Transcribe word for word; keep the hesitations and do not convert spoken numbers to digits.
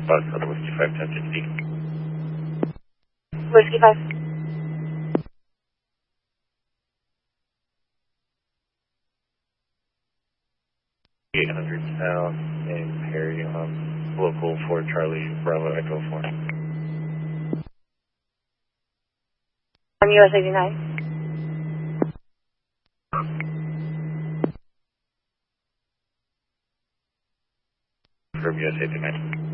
Bus on the Whiskey five ten sixty. Whiskey five. eight hundred south in Perry, um, local for Charlie Bravo Echo four. On U S eighty-nine. From U S eighty-nine.